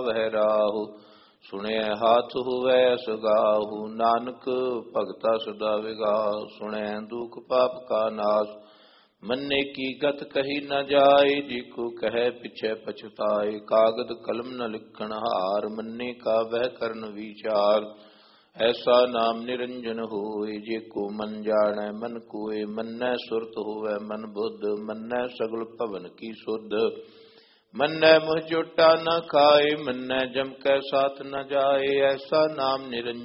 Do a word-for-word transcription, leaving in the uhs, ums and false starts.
ਵਹਿ ਰਾਹੂ। ਸੁਣਿਐ ਹਾਥ ਹੋਵੈ ਸਗਾਹੂ, ਨਾਨਕ ਭਗਤਾ ਸਦਾ ਵਿਗਾਹੁ। ਸੁਣੈ ਦੁਖ ਪਾਪ ਕਾ ਨਾਸ, ਮੰਨੇ ਕੀ ਗਤ ਕਹੀ ਨ ਜਾਏ। ਜੀ ਕੋ ਕਹੈ ਪਿਛੈ ਪਛਤਾਏ, ਕਾਗਦ ਕਲਮ ਨ ਲਿਖਣ ਹਾਰ। ਮੰਨੇ ਕਾ ਵਹਿ ਕਰਨ ਵਿਚਾਰ, ਐਸਾ ਨਾਮ ਨਿਰੰਜਨ ਹੋਏ। ਜੇ ਕੋ ਮਨ ਜਾਣੈ ਮਨ ਕੋਇ, ਮੰਨੈ ਸੁਰਤ ਹੋਵੈ ਮਨ ਬੁੱਧ। ਮੰਨੈ ਸਗਲ ਭਵਨ ਕੀ ਸੁਧ, ਮੰਨੈ ਮੁਹ ਜੋਟਾ ਨ ਖਾਏ। ਮੰਨੈ ਜਮ ਕੈ ਸਾਥ ਨ ਜਾਏ, ਐਸਾ ਨਾਮ ਨਿਰੰਜਨ